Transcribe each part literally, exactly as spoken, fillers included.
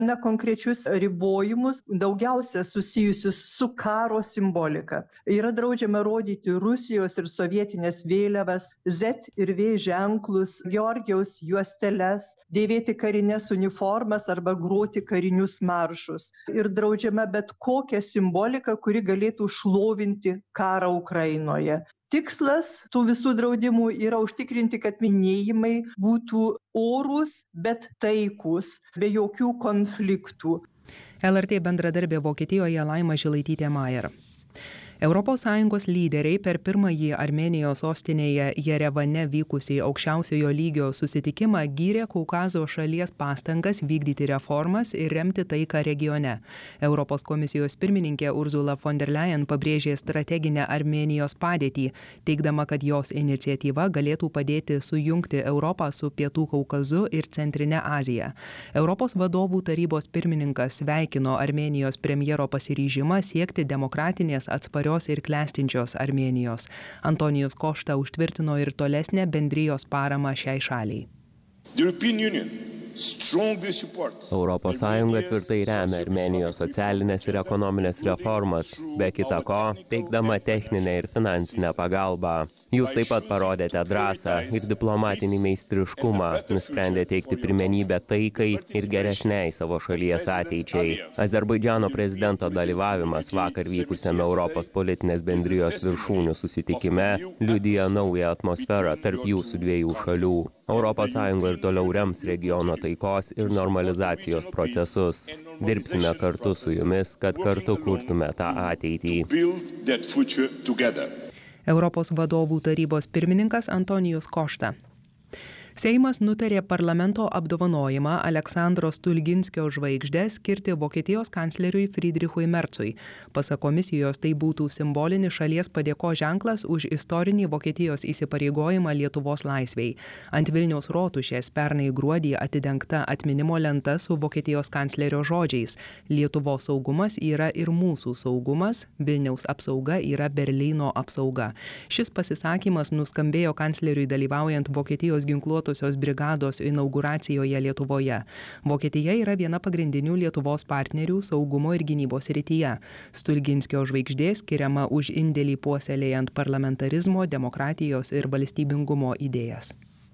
na, konkrečius ribojimus, daugiausia susijusius su karo simbolika. Yra draudžiama rodyti Rusijos ir sovietinės vėliavas, Z ir V ženklus, Georgijaus juosteles, dėvėti karinės uniformas arba groti karinius maršus. Ir draudžiama bet kokią simboliką, kuri galėtų šlovinti karą Ukrainoje. Tikslas tų visų draudimų yra užtikrinti, kad minėjimai būtų orūs, bet taikūs, be jokių konfliktų. L R T bendradarbė Vokietijoje Laima Žilaitytė-Majer. Europos Sąjungos lyderiai per pirmąjį Armėnijos sostinėje Jerevane vykusį aukščiausiojo lygio susitikimą gyrė Kaukazo šalies pastangas vykdyti reformas ir remti taiką regione. Europos komisijos pirmininkė Ursula von der Leyen pabrėžė strateginę Armėnijos padėtį, teigdama, kad jos iniciatyva galėtų padėti sujungti Europą su Pietų Kaukazu ir Centrinę Aziją. Europos vadovų tarybos pirmininkas sveikino Armėnijos premjero pasiryžimą siekti demokratinės atsparios ir klestinčios Armėnijos. Antonijus Košta užtvirtino ir tolesnę bendrijos paramą šiai šaliai. Europos Sąjunga tvirtai remia Armėnijos socialinės ir ekonominės reformas, be kita ko, teikdama techninę ir finansinę pagalbą. Jūs taip pat parodėte drąsą ir diplomatinį meistriškumą, nusprendę teikti pirmenybę taikai ir geresniai savo šalies ateičiai. Azerbaidžano prezidento dalyvavimas vakar vykusiame Europos politinės bendrijos viršūnių susitikime liudija naują atmosferą tarp jūsų dviejų šalių. Europos Sąjunga ir toliau rems regiono taikos ir normalizacijos procesus. Dirbsime kartu su jumis, kad kartu kurtume tą ateitį. Europos vadovų tarybos pirmininkas Antonijus Košta. Seimas nutarė parlamento apdovanojimą Aleksandro Stulginskio žvaigždę skirti Vokietijos kancleriui Friedrichui Merzui. Pasak komisijos, tai būtų simbolinis šalies padėkos ženklas už istorinį Vokietijos įsipareigojimą Lietuvos laisvei. Ant Vilniaus rotušės pernai gruodį atidengta atminimo lenta su Vokietijos kanclerio žodžiais: Lietuvos saugumas yra ir mūsų saugumas, Vilniaus apsauga yra Berlyno apsauga. Šis pasisakymas nuskambėjo kancleriui dalyvaujant Vokietijos ginkluotos brigados inauguracijoje Lietuvoje. Vokietija yra viena pagrindinių Lietuvos partnerių saugumo ir gynybos srityje. Stulginskio žvaigždė skiriama už indėlį puoselėjant parlamentarizmo, demokratijos ir valstybingumo idėjas.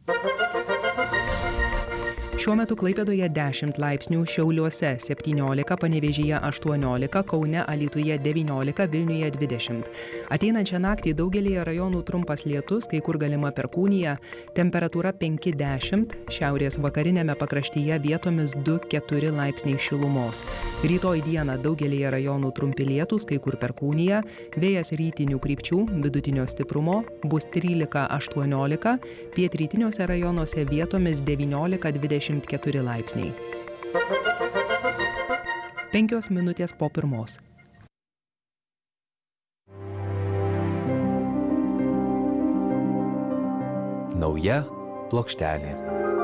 Šiuo metu Klaipėdoje dešimt laipsnių, Šiauliuose septyniolika, Panevėžyje aštuoniolika, Kaune, Alytuje devyniolika, Vilniuje dvidešimt. Ateinančią naktį daugelyje rajonų trumpas lietus, kai kur galima perkūnija, temperatūra penki dešimt, šiaurės vakarinėme pakraštyje vietomis du keturi laipsniai šilumos. Rytoj dieną daugelyje rajonų trumpi lietus, kai kur perkūnija, vėjas rytinių krypčių, vidutinio stiprumo, bus trylika aštuoniolika, pietrytiniuose rajonuose vietomis devyniolika dvidešimt keturi laipsniai. Penkios minutės po pirmos. Nauja plokštelė.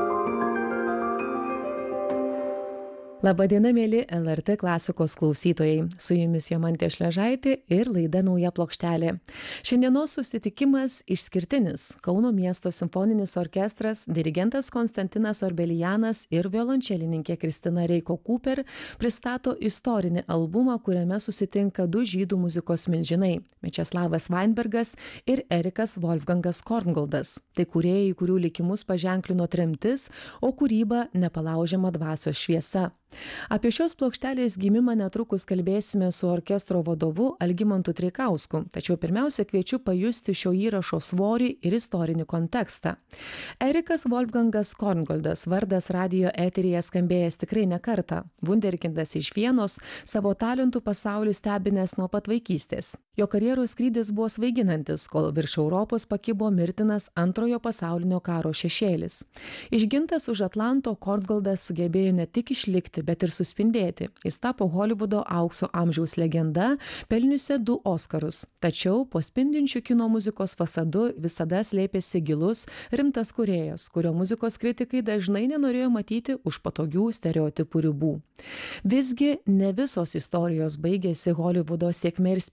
Labadiena, mėly L R T klasikos klausytojai. Su jumis Jomantė Šležaitė ir laida Nauja plokštelė. Šiandienos susitikimas išskirtinis. Kauno miesto simfoninis orkestras, dirigentas Konstantinas Orbelianas ir violončelininkė Kristina Reiko Cooper pristato istorinį albumą, kuriame susitinka du žydų muzikos milžinai – Mečeslavas Weinbergas ir Erikas Wolfgangas Korngoldas. Tai kūrėjai, kurių likimus paženklino tremtis, o kūryba nepalaužiama dvasios šviesa. Apie šios plokštelės gimimą netrukus kalbėsime su orkestro vadovu Algimantu Treikausku, tačiau pirmiausia kviečiu pajusti šio įrašo svorį ir istorinį kontekstą. Erikas Wolfgangas Korngoldas, vardas radijo eteryje skambėjęs tikrai ne kartą. Vunderkindas iš Vienos, savo talentų pasaulį stebinęs nuo pat vaikystės. Jo karjeros skrydis buvo svaiginantis, kol virš Europos pakibo mirtinas antrojo pasaulinio karo šešėlis. Išgintas už Atlanto, Korngoldas sugebėjo ne tik išlikti, bet ir suspindėti. Jis tapo Holivudo aukso amžiaus legenda, pelniusi du Oskarus. Tačiau po spindinčių kino muzikos fasadu visada slėpėsi gilus, rimtas kūrėjas, kurio muzikos kritikai dažnai nenorėjo matyti už patogių stereotipų ribų. Visgi ne visos istorijos baigėsi Holivudo sėkme ir spindesiu.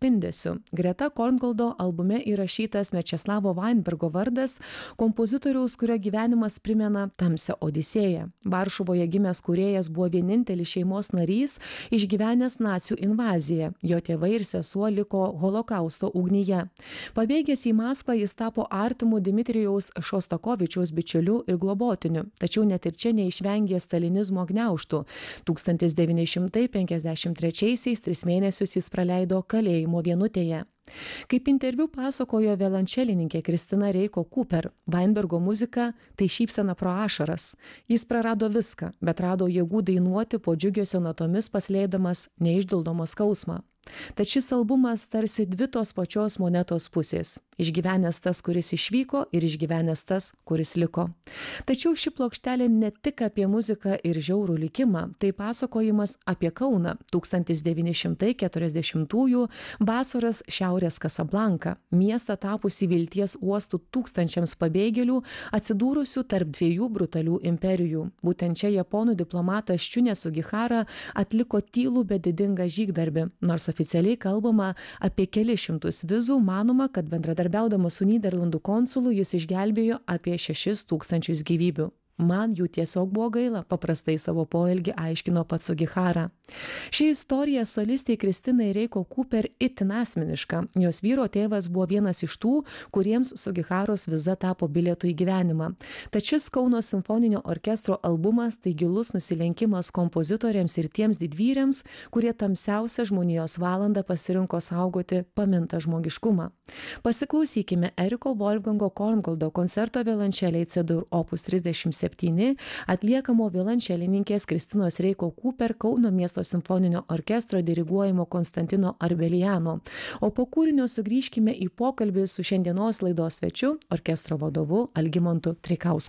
pacituosiu. Greta Korngoldo albume įrašytas Mečeslavo Vainbergo vardas, kompozitoriaus, kurio gyvenimas primena tamsią odisėją. Varšuvoje gimęs kūrėjas buvo vienintelis šeimos narys išgyvenęs nacių invaziją. Jo tėvai ir sesuo liko holokausto ugnyje. Pabėgęs į Maskvą jis tapo artimu Dmitrijaus Šostakovičiaus bičiuliu ir globotiniu, tačiau net ir čia neišvengė stalinizmo gniaužtų. tūkstantis devyni šimtai penkiasdešimt trečiaisiais tris mėnesius jis praleido kalėjimo vienutėje. Kaip interviu pasakojo violončelininkė Kristina Reiko Cooper, Vainbergo muzika tai šypsena pro ašaras. Jis prarado viską, bet rado jėgų dainuoti po džiugesio natomis paslėdamas neišdildomą skausmą. Tad šis albumas tarsi dvi tos pačios monetos pusės. Išgyvenęs tas, kuris išvyko, ir išgyvenęs tas, kuris liko. Tačiau ši plokštelė ne tik apie muziką ir žiaurų likimą, tai pasakojimas apie Kauną tūkstantis devyni šimtai keturiasdešimtųjų vasaros šiaurės Kasablanką, miestą tapusį vilties uostų tūkstančiams pabėgėlių atsidūrusių tarp dviejų brutalių imperijų. Būtent čia japonų diplomatas Čiunė Sugihara atliko tylų, bet didingą žygdarbį, nors oficialiai kalbama apie kelis šimtus vizų, manoma, kad bendradarbiaudamas su Nyderlandų konsulu jis išgelbėjo apie šešis tūkstančius gyvybių. Man jų tiesiog buvo gaila, paprastai savo poelgį aiškino pats Sugihara. Ši istorija solistei Kristinai Reiko Cooper itin asmeniška. Jos vyro tėvas buvo vienas iš tų, kuriems Sugiharos viza tapo bilietu į gyvenimą. Tad šis Kauno simfoninio orkestro albumas tai gilus nusilenkimas kompozitoriams ir tiems didvyriams, kurie tamsiausią žmonijos valandą pasirinko saugoti pamintą žmogiškumą. Pasiklausykime Eriko Wolfgango Korngoldo koncerto violončelei C-dur opus trisdešimt septyni atliekamo violončelininkės Kristinos Reiko Cooper Kauno miesto simfoninio orkestro diriguojamo Konstantino Arbeliano. O po kūrinio sugrįžkime į pokalbį su šiandienos laidos svečiu, orkestro vadovu Algimantu Treikausku.